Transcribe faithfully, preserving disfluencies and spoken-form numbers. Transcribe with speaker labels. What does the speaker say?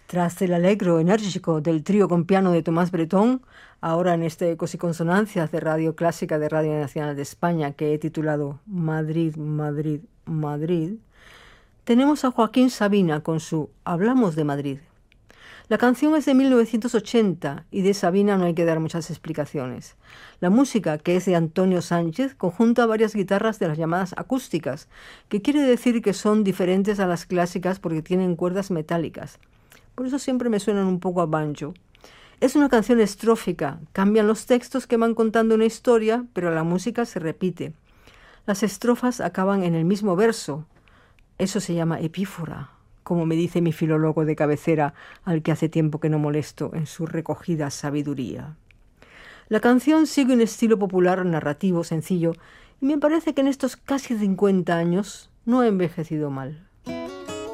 Speaker 1: Tras el alegro enérgico del trío con piano de Tomás Bretón, ahora en este Ecos y Consonancias de Radio Clásica de Radio Nacional de España, que he titulado Madrid, Madrid, Madrid, tenemos a Joaquín Sabina con su Hablamos de Madrid. La canción es de mil novecientos ochenta y de Sabina no hay que dar muchas explicaciones. La música, que es de Antonio Sánchez, conjunta varias guitarras de las llamadas acústicas, que quiere decir que son diferentes a las clásicas porque tienen cuerdas metálicas. Por eso siempre me suenan un poco a banjo. Es una canción estrófica, cambian los textos que van contando una historia, pero la música se repite. Las estrofas acaban en el mismo verso. Eso se llama epífora, como me dice mi filólogo de cabecera, al que hace tiempo que no molesto en su recogida sabiduría. La canción sigue un estilo popular narrativo sencillo y me parece que en estos casi cincuenta años no ha envejecido mal.